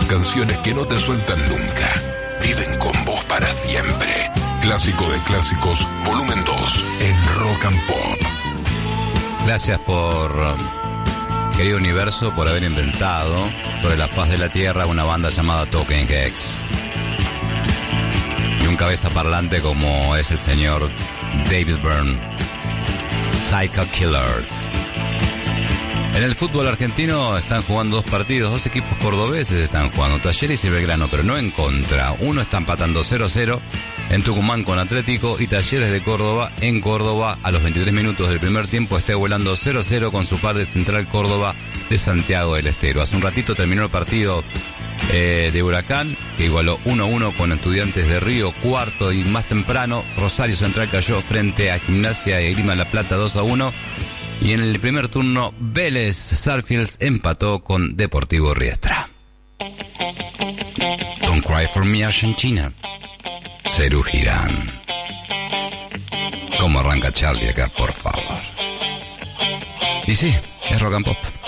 canciones que no te sueltan nunca. Viven con vos para siempre. Clásico de Clásicos, volumen 2, en Rock and Pop. Gracias por, querido universo, por haber inventado sobre la faz de la Tierra una banda llamada Talking Heads. Y un cabeza parlante como es el señor David Byrne. Psycho Killers. En el fútbol argentino están jugando dos partidos, dos equipos cordobeses están jugando, Talleres y Belgrano, pero no en contra. Uno está empatando 0-0 en Tucumán con Atlético y Talleres de Córdoba en Córdoba a los 23 minutos del primer tiempo está igualando 0-0 con su par de Central Córdoba de Santiago del Estero. Hace un ratito terminó el partido de Huracán, que igualó 1-1 con Estudiantes de Río, cuarto, y más temprano Rosario Central cayó frente a Gimnasia y Grima La Plata 2-1. Y en el primer turno, Vélez Sarsfields empató con Deportivo Riestra. Don't Cry for Me Argentina. Serú Girán. ¿Cómo arranca Charlie acá, por favor? Y sí, es Rock and Pop.